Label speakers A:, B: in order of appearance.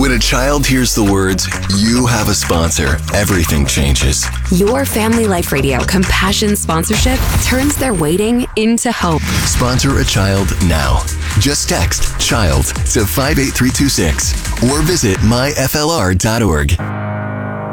A: When a child hears the words, "You have a sponsor," everything changes.
B: Your Family Life Radio Compassion sponsorship turns their waiting into hope.
A: Sponsor a child now. Just text CHILD to 58326 or visit myflr.org.